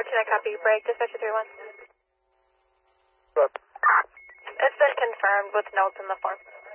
Can I copy break, dispatcher 3-1? Look. It's been confirmed with notes in the form.